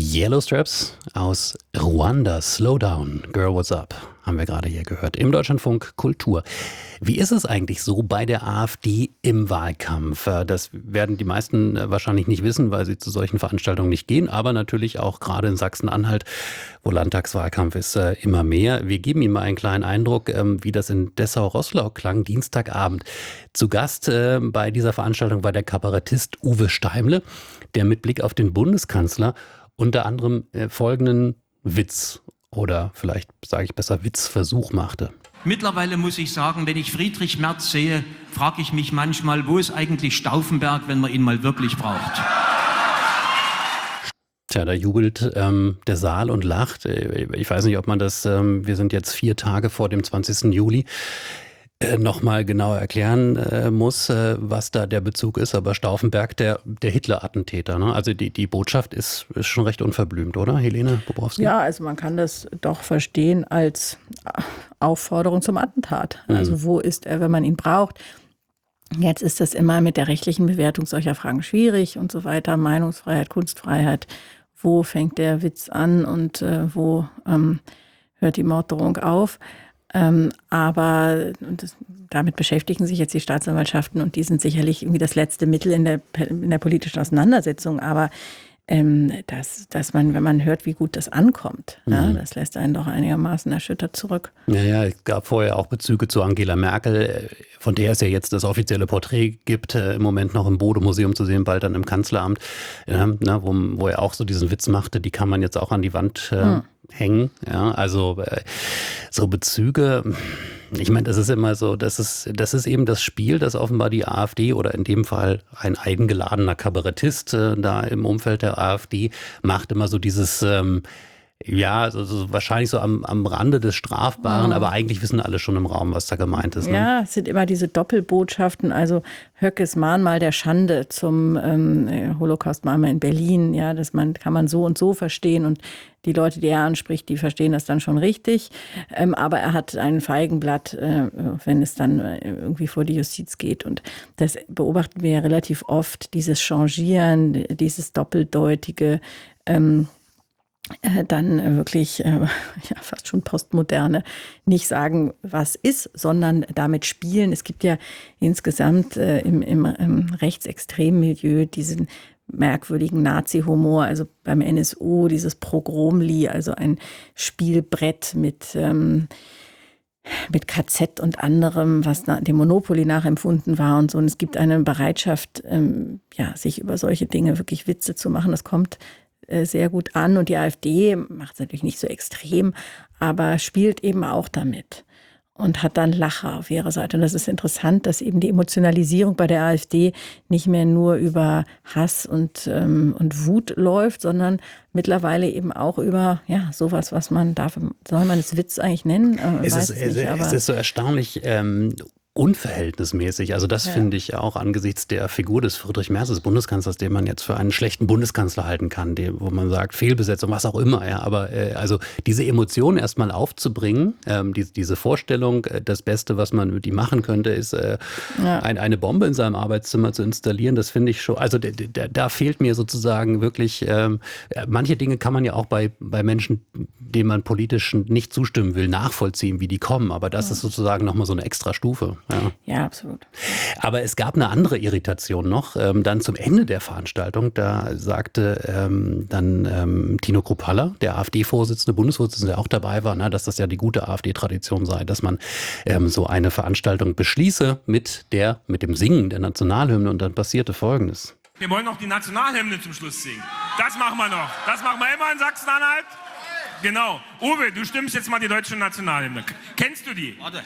Yellow Straps aus Ruanda, Slow Down, Girl What's Up, haben wir gerade hier gehört, im Deutschlandfunk Kultur. Wie ist es eigentlich so bei der AfD im Wahlkampf? Das werden die meisten wahrscheinlich nicht wissen, weil sie zu solchen Veranstaltungen nicht gehen, aber natürlich auch gerade in Sachsen-Anhalt, wo Landtagswahlkampf ist, immer mehr. Wir geben Ihnen mal einen kleinen Eindruck, wie das in Dessau-Roßlau klang, Dienstagabend. Zu Gast bei dieser Veranstaltung war der Kabarettist Uwe Steimle, der mit Blick auf den Bundeskanzler unter anderem folgenden Witz oder vielleicht sage ich besser Witzversuch machte. Mittlerweile muss ich sagen, wenn ich Friedrich Merz sehe, frage ich mich manchmal, wo ist eigentlich Stauffenberg, wenn man ihn mal wirklich braucht? Tja, da jubelt der Saal und lacht. Ich weiß nicht, ob man das, wir sind jetzt 4 Tage vor dem 20. Juli, nochmal genauer erklären muss, was da der Bezug ist. Aber Stauffenberg, der Hitler-Attentäter, ne? Also die Botschaft ist schon recht unverblümt, oder, Helene Bobrowski? Ja, also man kann das doch verstehen als Aufforderung zum Attentat. Also wo ist er, wenn man ihn braucht? Jetzt ist das immer mit der rechtlichen Bewertung solcher Fragen schwierig und so weiter. Meinungsfreiheit, Kunstfreiheit. Wo fängt der Witz an und wo hört die Morddrohung auf? Aber damit beschäftigen sich jetzt die Staatsanwaltschaften und die sind sicherlich irgendwie das letzte Mittel in der politischen Auseinandersetzung. Aber dass man, wenn man hört, wie gut das ankommt, ja, das lässt einen doch einigermaßen erschüttert zurück. Ja, es gab vorher auch Bezüge zu Angela Merkel, von der es ja jetzt das offizielle Porträt gibt, im Moment noch im Bode-Museum zu sehen, bald dann im Kanzleramt, wo er auch so diesen Witz machte, die kann man jetzt auch an die Wand hängen. Ja, also so Bezüge, ich meine, das ist immer so, das ist eben das Spiel, das offenbar die AfD oder in dem Fall ein eingeladener Kabarettist da im Umfeld der AfD macht, immer so dieses, so wahrscheinlich so am Rande des Strafbaren, aber eigentlich wissen alle schon im Raum, was da gemeint ist. Ne? Ja, es sind immer diese Doppelbotschaften, also Höckes Mahnmal der Schande zum Holocaust-Mahnmal in Berlin, ja, kann man so und so verstehen und die Leute, die er anspricht, die verstehen das dann schon richtig, aber er hat ein Feigenblatt, wenn es dann irgendwie vor die Justiz geht und das beobachten wir ja relativ oft, dieses Changieren, dieses Doppeldeutige, dann wirklich fast schon Postmoderne, nicht sagen, was ist, sondern damit spielen. Es gibt ja insgesamt im rechtsextremen Milieu diesen merkwürdigen Nazi-Humor, also beim NSU dieses Pogromli, also ein Spielbrett mit KZ und anderem, was dem Monopoly nachempfunden war und so. Und es gibt eine Bereitschaft, sich über solche Dinge wirklich Witze zu machen. Das kommt sehr gut an und die AfD macht es natürlich nicht so extrem, aber spielt eben auch damit und hat dann Lacher auf ihrer Seite. Und das ist interessant, dass eben die Emotionalisierung bei der AfD nicht mehr nur über Hass und Wut läuft, sondern mittlerweile eben auch über sowas, was soll man es Witz eigentlich nennen? Es ist so erstaunlich unverhältnismäßig. Also das finde ich auch angesichts der Figur des Friedrich Merz, des Bundeskanzlers, den man jetzt für einen schlechten Bundeskanzler halten kann, wo man sagt, Fehlbesetzung, was auch immer. Ja, aber also diese Emotionen erstmal aufzubringen, diese Vorstellung, das Beste, was man mit ihm machen könnte, ist eine Bombe in seinem Arbeitszimmer zu installieren, das finde ich schon, also da fehlt mir sozusagen wirklich, manche Dinge kann man ja auch bei Menschen, denen man politisch nicht zustimmen will, nachvollziehen, wie die kommen. Aber das ist sozusagen nochmal so eine extra Stufe. Ja, absolut. Aber es gab eine andere Irritation noch, dann zum Ende der Veranstaltung, da sagte dann Tino Kruppalla, der AfD-Vorsitzende, Bundesvorsitzende, der auch dabei war, dass das ja die gute AfD-Tradition sei, dass man so eine Veranstaltung beschließe mit dem Singen der Nationalhymne und dann passierte Folgendes. Wir wollen noch die Nationalhymne zum Schluss singen. Das machen wir noch. Das machen wir immer in Sachsen-Anhalt. Genau. Uwe, du stimmst jetzt mal die deutsche Nationalhymne. Kennst du die? Warte.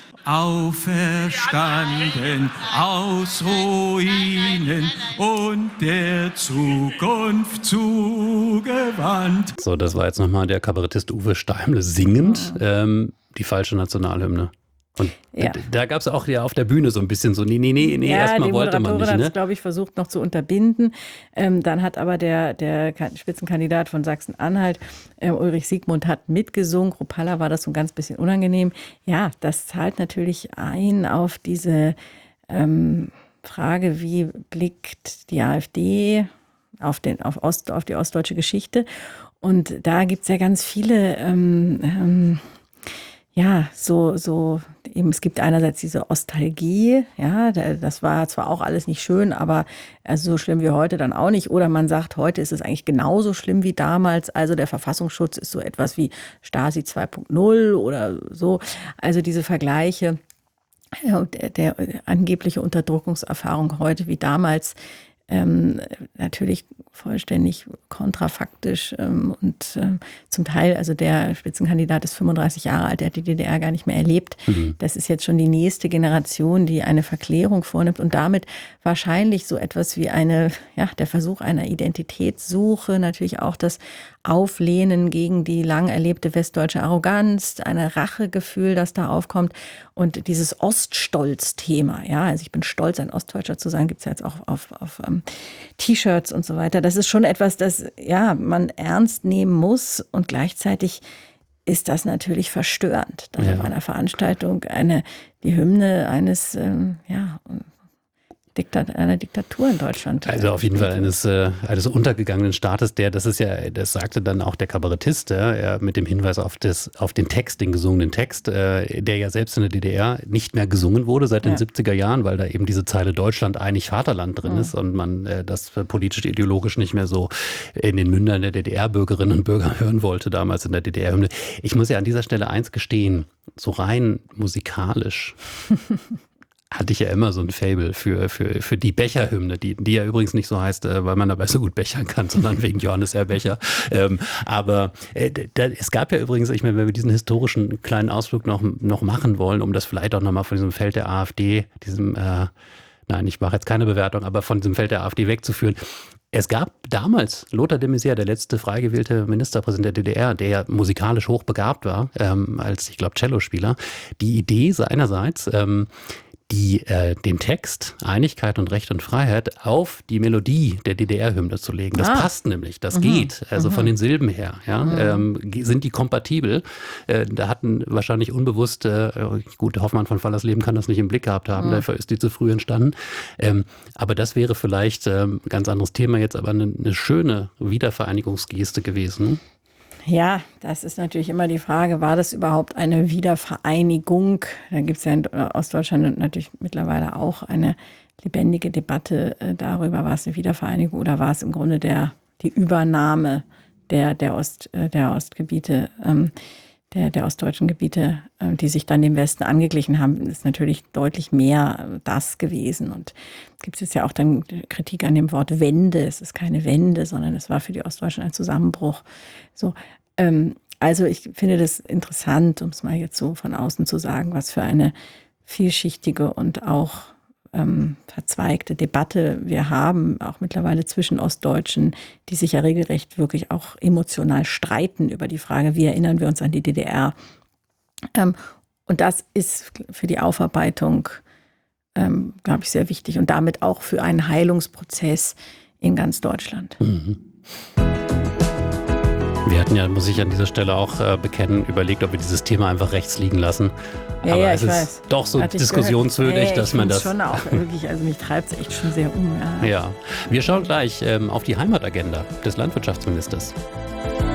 Auferstanden aus Ruinen und der Zukunft zugewandt. So, das war jetzt nochmal der Kabarettist Uwe Steimle singend die falsche Nationalhymne. Und da gab es auch auf der Bühne so ein bisschen so, nee, erstmal wollte man nicht. Die Moderatorin hat es, glaube ich, versucht noch zu unterbinden. Dann hat aber der Spitzenkandidat von Sachsen-Anhalt, Ulrich Siegmund, hat mitgesungen. Kruppalla war das so ein ganz bisschen unangenehm. Ja, das zahlt natürlich ein auf diese Frage, wie blickt die AfD auf die ostdeutsche Geschichte. Und da gibt es ja ganz viele, eben, es gibt einerseits diese Ostalgie, ja, das war zwar auch alles nicht schön, aber also so schlimm wie heute dann auch nicht. Oder man sagt, heute ist es eigentlich genauso schlimm wie damals. Also der Verfassungsschutz ist so etwas wie Stasi 2.0 oder so. Also diese Vergleiche, der angebliche Unterdrückungserfahrung heute wie damals, natürlich vollständig kontrafaktisch und zum Teil, also der Spitzenkandidat ist 35 Jahre alt, der hat die DDR gar nicht mehr erlebt. Das ist jetzt schon die nächste Generation, die eine Verklärung vornimmt und damit wahrscheinlich so etwas wie der Versuch einer Identitätssuche, natürlich auch das Auflehnen gegen die lang erlebte westdeutsche Arroganz, ein Rachegefühl, das da aufkommt und dieses Oststolz-Thema, ja, also ich bin stolz, ein Ostdeutscher zu sein, gibt es ja jetzt auch auf T-Shirts und so weiter. Das ist schon etwas, das man ernst nehmen muss und gleichzeitig ist das natürlich verstörend, dass auf einer Veranstaltung die Hymne einer Diktatur in Deutschland. Also auf jeden Fall eines untergegangenen Staates, das sagte dann auch der Kabarettist, mit dem Hinweis auf den Text, den gesungenen Text, der ja selbst in der DDR nicht mehr gesungen wurde seit den 70er Jahren, weil da eben diese Zeile Deutschland einig Vaterland drin ist und man das politisch ideologisch nicht mehr so in den Mündern der DDR-Bürgerinnen und Bürger hören wollte, damals in der DDR-Hymne. Ich muss ja an dieser Stelle eins gestehen, so rein musikalisch hatte ich ja immer so ein Faible für die Becher-Hymne, die ja übrigens nicht so heißt, weil man dabei so gut bechern kann, sondern wegen Johannes R. Becher. Aber es gab ja übrigens, ich meine, wenn wir diesen historischen kleinen Ausflug noch machen wollen, um das vielleicht auch nochmal von diesem Feld der AfD, nein, ich mache jetzt keine Bewertung, aber von diesem Feld der AfD wegzuführen. Es gab damals Lothar de Maizière, der letzte frei gewählte Ministerpräsident der DDR, der ja musikalisch hochbegabt war, als, ich glaube, Cellospieler, die Idee seinerseits, den Text Einigkeit und Recht und Freiheit auf die Melodie der DDR-Hymne zu legen. Das passt nämlich, das geht, also von den Silben her. Ja, sind die kompatibel? Da hatten wahrscheinlich unbewusst, gut, Hoffmann von Fallersleben kann das nicht im Blick gehabt haben, dafür ist die zu früh entstanden. Aber das wäre vielleicht ein ganz anderes Thema jetzt, aber eine schöne Wiedervereinigungsgeste gewesen. Ja, das ist natürlich immer die Frage, war das überhaupt eine Wiedervereinigung? Da gibt es ja in Ostdeutschland natürlich mittlerweile auch eine lebendige Debatte darüber, war es eine Wiedervereinigung oder war es im Grunde die Übernahme der Ostgebiete, der ostdeutschen Gebiete, die sich dann dem Westen angeglichen haben, ist natürlich deutlich mehr das gewesen. Und gibt es jetzt ja auch dann Kritik an dem Wort Wende. Es ist keine Wende, sondern es war für die Ostdeutschen ein Zusammenbruch. So, also ich finde das interessant, um es mal jetzt so von außen zu sagen, was für eine vielschichtige und auch verzweigte Debatte wir haben, auch mittlerweile zwischen Ostdeutschen, die sich ja regelrecht wirklich auch emotional streiten über die Frage, wie erinnern wir uns an die DDR. Und das ist für die Aufarbeitung, glaube ich, sehr wichtig und damit auch für einen Heilungsprozess in ganz Deutschland. Mhm. Wir hatten ja, muss ich an dieser Stelle auch bekennen, überlegt, ob wir dieses Thema einfach rechts liegen lassen. Aber es ist doch so diskussionswürdig, dass man das... schon auch wirklich, also mich treibt es echt schon sehr um. Ja, wir schauen gleich auf die Heimatagenda des Landwirtschaftsministers.